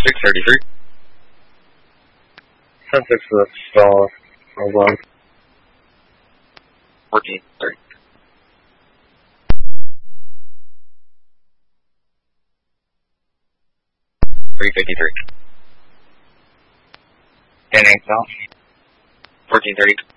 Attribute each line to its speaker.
Speaker 1: 633.
Speaker 2: 10-6 hold on.
Speaker 1: 1430. 353. 10 south. 1430.